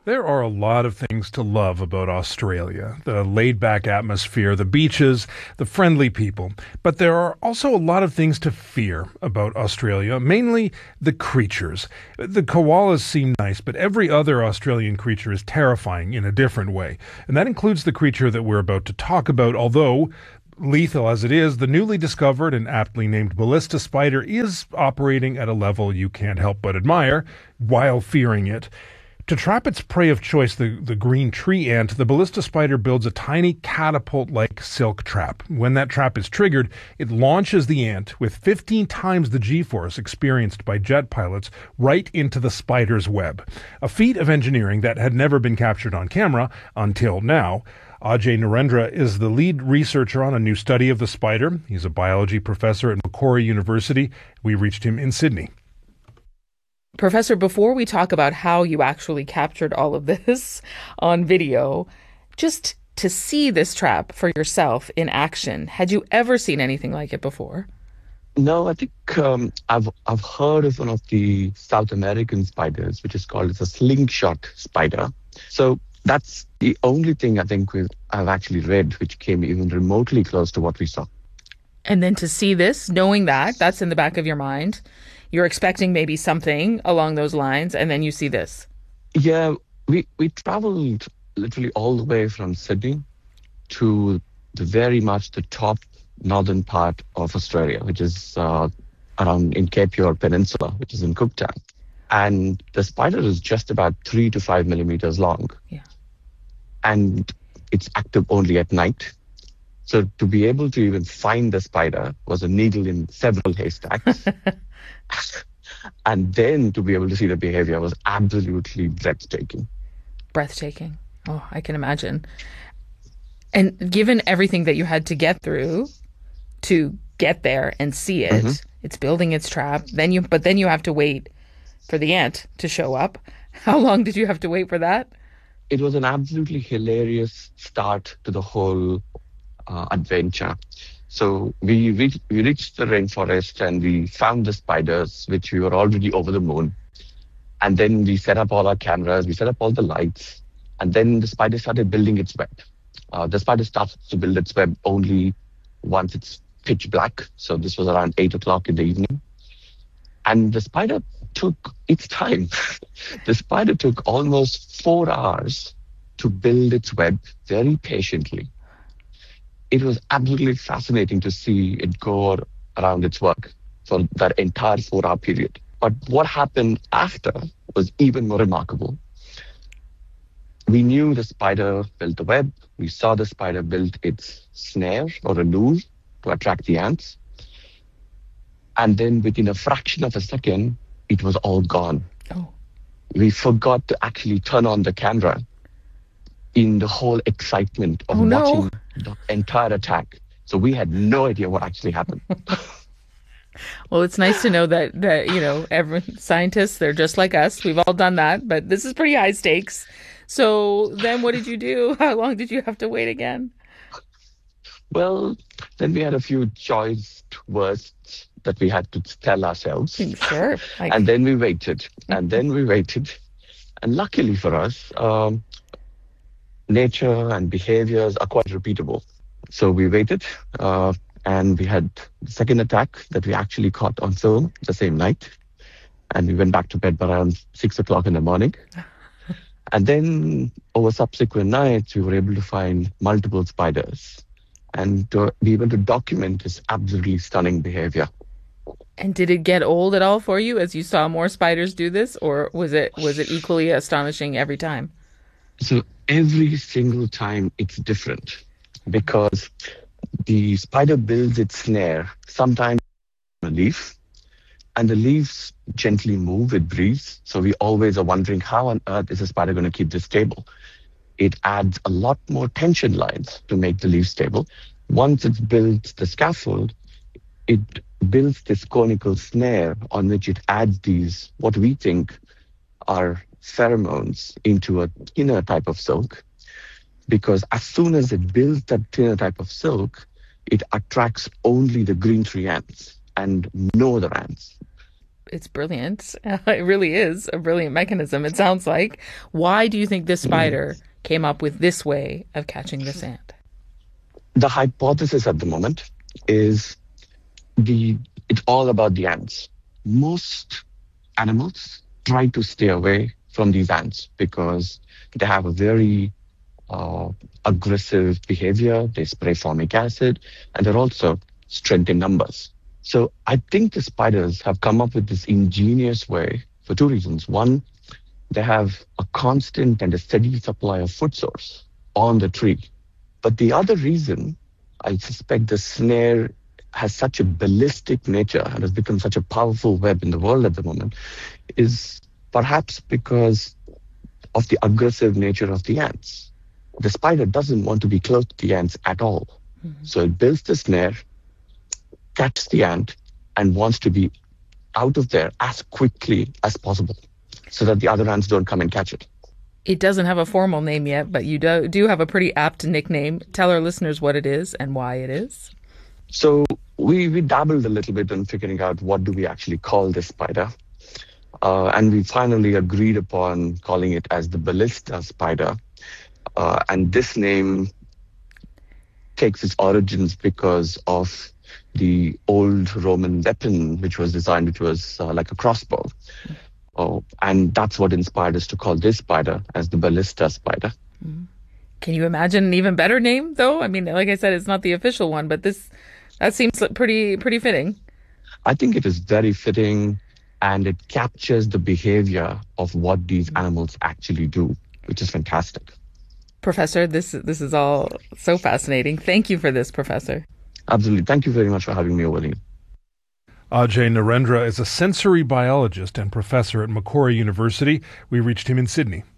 There are a lot of things to love about Australia. The laid-back atmosphere, the beaches, the friendly people. But there are also a lot of things to fear about Australia, mainly the creatures. The koalas seem nice, but every other Australian creature is terrifying in a different way. And that includes the creature that we're about to talk about, although lethal as it is, the newly discovered and aptly named ballista spider is operating at a level you can't help but admire while fearing it. To trap its prey of choice, the green tree ant, the ballista spider builds a tiny catapult-like silk trap. When that trap is triggered, it launches the ant with 15 times the G-force experienced by jet pilots right into the spider's web. A feat of engineering that had never been captured on camera until now. Ajay Narendra is the lead researcher on a new study of the spider. He's a biology professor at Macquarie University. We reached him in Sydney. Professor, before we talk about how you actually captured all of this on video, just to see this trap for yourself in action, had you ever seen anything like it before? No, I think I've heard of one of the South American spiders, which is called a slingshot spider. So that's the only thing I think I've actually read which came even remotely close to what we saw. And then to see this, knowing that, that's in the back of your mind. You're expecting maybe something along those lines, and then you see this. Yeah, we traveled literally all the way from Sydney to very much the top northern part of Australia, which is around in Cape York Peninsula, which is in Cooktown. And the spider is just about 3 to 5 millimeters long. Yeah. And it's active only at night. So to be able to even find the spider was a needle in several haystacks. And then to be able to see the behavior was absolutely breathtaking. Breathtaking. Oh, I can imagine. And given everything that you had to get through to get there and see it, it's building its trap. But then you have to wait for the ant to show up. How long did you have to wait for that? It was an absolutely hilarious start to the whole adventure. So we reached the rainforest and we found the spiders, which we were already over the moon. And then we set up all our cameras, we set up all the lights, and then the spider started building its web. The spider starts to build its web only once it's pitch black. So this was around 8 o'clock in the evening. And the spider took its time. The spider took almost 4 hours to build its web very patiently. It was absolutely fascinating to see it go around its work for that entire 4-hour period. But what happened after was even more remarkable. We knew the spider built the web. We saw the spider build its snare or a lure to attract the ants. And then within a fraction of a second, it was all gone. Oh. We forgot to actually turn on the camera in the whole excitement of watching the entire attack. So we had no idea what actually happened. Well, it's nice to know that every scientists, they're just like us. We've all done that, but this is pretty high stakes. So then what did you do? How long did you have to wait again? Well, then we had a few choice words that we had to tell ourselves. Sure. And then we waited. And luckily for us, nature and behaviors are quite repeatable. So we waited, and we had the second attack that we actually caught on film the same night. And we went back to bed around 6 o'clock in the morning. And then over subsequent nights, we were able to find multiple spiders and to be able to document this absolutely stunning behavior. And did it get old at all for you as you saw more spiders do this, or was it equally astonishing every time? So every single time it's different because the spider builds its snare sometimes on a leaf, and the leaves gently move with breeze. So we always are wondering how on earth is a spider going to keep this stable? It adds a lot more tension lines to make the leaf stable. Once it's built the scaffold, it builds this conical snare on which it adds these, what we think are pheromones, into a thinner type of silk. Because as soon as it builds that thinner type of silk, it attracts only the green tree ants and no other ants. it's brilliant. It really is a brilliant mechanism, it sounds like. Why do you think this spider came up with this way of catching this ant? The hypothesis at the moment is it's all about the ants. Most animals try to stay away from these ants because they have a very aggressive behavior. They spray formic acid, and they're also strength in numbers. So I think the spiders have come up with this ingenious way for two reasons. One, they have a constant and a steady supply of food source on the tree. But the other reason, I suspect the snare has such a ballistic nature and has become such a powerful web in the world at the moment, is perhaps because of the aggressive nature of the ants. The spider doesn't want to be close to the ants at all. Mm-hmm. So it builds the snare, catches the ant, and wants to be out of there as quickly as possible so that the other ants don't come and catch it. It doesn't have a formal name yet, but you do have a pretty apt nickname. Tell our listeners what it is and why it is. So we dabbled a little bit in figuring out what do we actually call this spider. And we finally agreed upon calling it as the ballista spider. And this name takes its origins because of the old Roman weapon, which was designed, which was like a crossbow. And that's what inspired us to call this spider as the ballista spider. Can you imagine an even better name, though? I mean, like I said, it's not the official one, but that seems pretty fitting. I think it is very fitting, and it captures the behavior of what these animals actually do, which is fantastic. Professor, this is all so fascinating. Thank you for this, Professor. Absolutely. Thank you very much for having me over here. Ajay Narendra is a sensory biologist and professor at Macquarie University. We reached him in Sydney.